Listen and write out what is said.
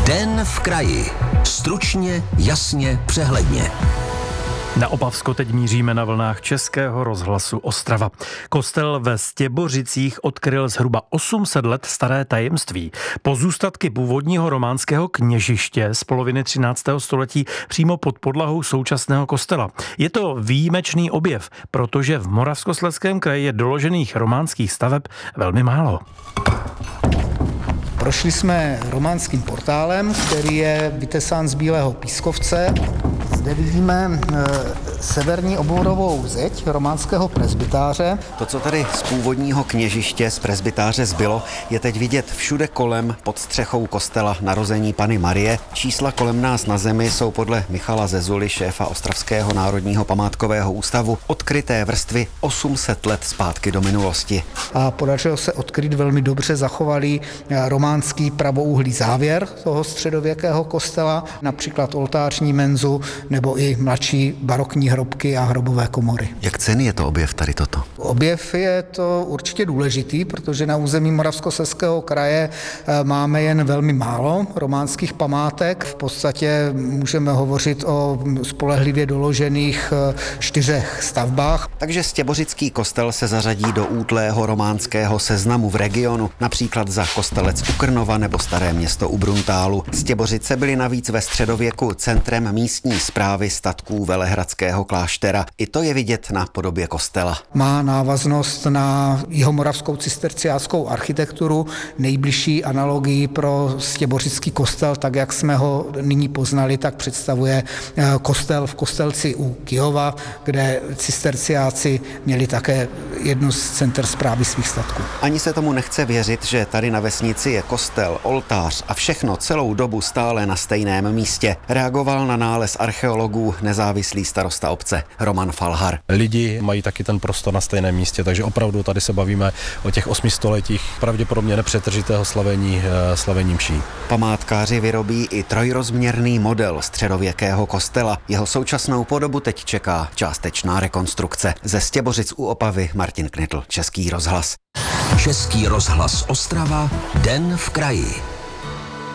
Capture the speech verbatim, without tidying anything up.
Den v kraji. Stručně, jasně, přehledně. Na Opavsko teď míříme na vlnách Českého rozhlasu Ostrava. Kostel ve Stěbořicích odkryl zhruba osm set let staré tajemství. Pozůstatky původního románského kněžiště z poloviny třináctého století přímo pod podlahou současného kostela. Je to výjimečný objev, protože v Moravskoslezském kraji je doložených románských staveb velmi málo. Prošli jsme románským portálem, který je vytesán z bílého pískovce. Zde vidíme e, severní obvodovou zeď románského presbytáře. To, co tady z původního kněžiště z presbytáře zbylo, je teď vidět všude kolem pod střechou kostela Narození Panny Marie. Čísla kolem nás na zemi jsou podle Michala Zezuly, šéfa Ostravského národního památkového ústavu, odkryté vrstvy osm set let zpátky do minulosti. A podařilo se odkryt velmi dobře zachovalý románský pravouhlý závěr toho středověkého kostela, například oltářní menzu nebo i mladší barokní hrobky a hrobové komory. Jak cenný je to objev tady toto? Objev je to určitě důležitý, protože na území Moravskoslezského kraje máme jen velmi málo románských památek. V podstatě můžeme hovořit o spolehlivě doložených čtyřech stavbách. Takže Stěbořický kostel se zařadí do útlého románského seznamu v regionu, například za Kostelec u Krnova nebo Staré Město u Bruntálu. Stěbořice byly navíc ve středověku centrem místní správy statků Velehradského kláštera. I to je vidět na podobě kostela. Má návaznost na jihomoravskou cisterciáckou architekturu. Nejbližší analogii pro Stěbořický kostel, tak jak jsme ho nyní poznali, tak představuje kostel v Kostelci u Kyjova, kde cisterciáci měli také jednu z center správy svých statků. Ani se tomu nechce věřit, že tady na vesnici je kostel, oltář a všechno celou dobu stále na stejném místě. Reagoval na nález archeologů nezávislý starosta obce Roman Falhar. Lidi mají taky ten prostor na stejném místě, takže opravdu tady se bavíme o těch osmi stoletích pravděpodobně nepřetržitého slavení, slavení mší. Památkáři vyrobí i trojrozměrný model středověkého kostela. Jeho současnou podobu teď čeká částečná rekonstrukce. Ze Stěbořic u Opavy Martin Knitl, Český rozhlas. Český rozhlas Ostrava, Den v kraji.